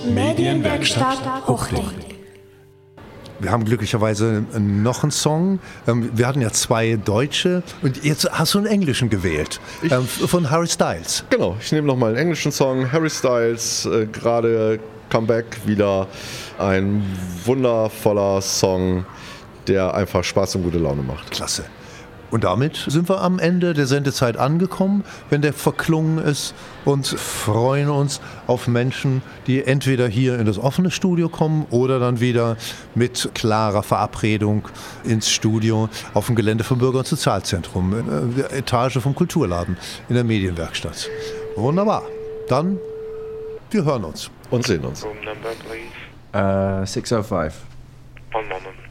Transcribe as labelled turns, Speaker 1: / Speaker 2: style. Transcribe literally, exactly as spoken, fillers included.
Speaker 1: Medienwerkstatt Hochding.
Speaker 2: Wir haben glücklicherweise noch einen Song. Wir hatten ja zwei deutsche und jetzt hast du einen englischen gewählt. Ich, von Harry Styles.
Speaker 3: Genau, ich nehme nochmal einen englischen Song. Harry Styles, äh, gerade Comeback wieder. Ein wundervoller Song, der einfach Spaß und gute Laune macht.
Speaker 2: Klasse. Und damit sind wir am Ende der Sendezeit angekommen, wenn der verklungen ist, und freuen uns auf Menschen, die entweder hier in das offene Studio kommen oder dann wieder mit klarer Verabredung ins Studio auf dem Gelände vom Bürger- und Sozialzentrum, in der Etage vom Kulturladen in der Medienwerkstatt. Wunderbar. Dann, wir hören uns.
Speaker 3: Und sehen uns.
Speaker 4: Room number, please.
Speaker 5: Uh, six oh five.
Speaker 4: One moment.